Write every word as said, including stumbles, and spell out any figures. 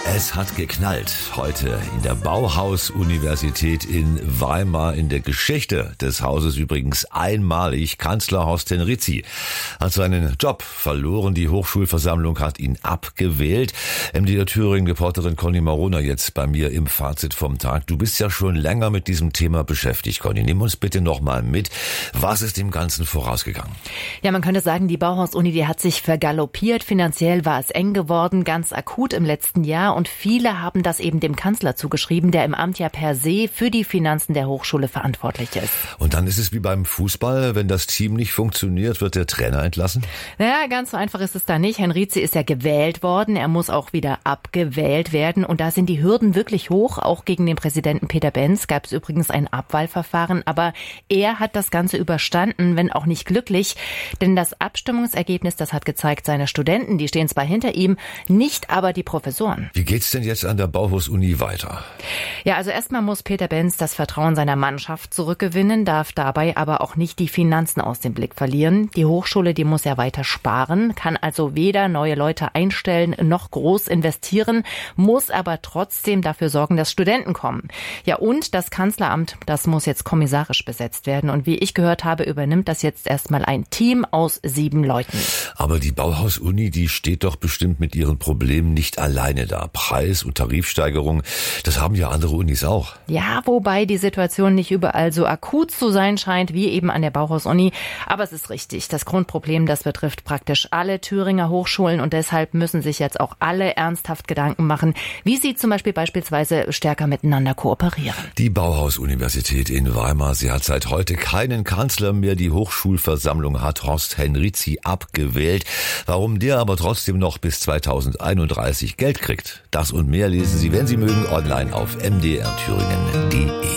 Es hat geknallt. Heute in der Bauhaus-Universität in Weimar, in der Geschichte des Hauses übrigens einmalig. Kanzler Horst Henrizi hat seinen Job verloren. Die Hochschulversammlung hat ihn abgewählt. M D R Thüringen-Reporterin Conny Marona jetzt bei mir im Fazit vom Tag. Du bist ja schon länger mit diesem Thema beschäftigt, Conny. Nimm uns bitte noch mal mit. Was ist dem Ganzen vorausgegangen? Ja, man könnte sagen, die Bauhaus-Uni, die hat sich vergaloppiert. Finanziell war es eng geworden, ganz akut im letzten Jahr. Und viele haben das eben dem Kanzler zugeschrieben, der im Amt ja per se für die Finanzen der Hochschule verantwortlich ist. Und dann ist es wie beim Fußball, wenn das Team nicht funktioniert, wird der Trainer entlassen? Naja, ganz so einfach ist es da nicht. Henrizi ist ja gewählt worden, er muss auch wieder abgewählt werden. Und da sind die Hürden wirklich hoch. Auch gegen den Präsidenten Peter Benz gab es übrigens ein Abwahlverfahren. Aber er hat das Ganze überstanden, wenn auch nicht glücklich. Denn das Abstimmungsergebnis, das hat gezeigt, seine Studenten, die stehen zwar hinter ihm, nicht aber die Professoren. Wie geht's denn jetzt an der Bauhaus-Uni weiter? Ja, also erstmal muss Peter Benz das Vertrauen seiner Mannschaft zurückgewinnen, darf dabei aber auch nicht die Finanzen aus dem Blick verlieren. Die Hochschule, die muss ja weiter sparen, kann also weder neue Leute einstellen noch groß investieren, muss aber trotzdem dafür sorgen, dass Studenten kommen. Ja, und das Kanzleramt, das muss jetzt kommissarisch besetzt werden. Und wie ich gehört habe, übernimmt das jetzt erstmal ein Team aus sieben Leuten. Aber die Bauhaus-Uni, die steht doch bestimmt mit ihren Problemen nicht alleine da. Preis- und Tarifsteigerung, das haben ja andere Unis auch. Ja, wobei die Situation nicht überall so akut zu sein scheint, wie eben an der Bauhaus-Uni. Aber es ist richtig, das Grundproblem, das betrifft praktisch alle Thüringer Hochschulen und deshalb müssen sich jetzt auch alle ernsthaft Gedanken machen, wie sie zum Beispiel beispielsweise stärker miteinander kooperieren. Die Bauhaus-Universität in Weimar, sie hat seit heute keinen Kanzler mehr. Die Hochschulversammlung hat Horst Henrizi abgewählt. Warum der aber trotzdem noch bis zweitausendeinunddreißig Geld kriegt, das und mehr lesen Sie, wenn Sie mögen, online auf m d r thüringen punkt d e.